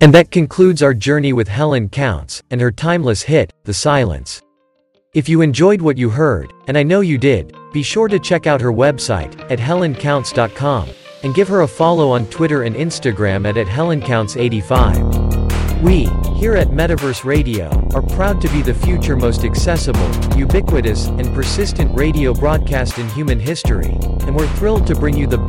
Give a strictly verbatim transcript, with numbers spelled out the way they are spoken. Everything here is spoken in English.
And that concludes our journey with Helen Counts, and her timeless hit, The Silence. If you enjoyed what you heard, and I know you did, be sure to check out her website, at helen counts dot com, and give her a follow on Twitter and Instagram at, at helen counts eighty-five. We, here at Metaverse Radio, are proud to be the future most accessible, ubiquitous, and persistent radio broadcast in human history, and we're thrilled to bring you the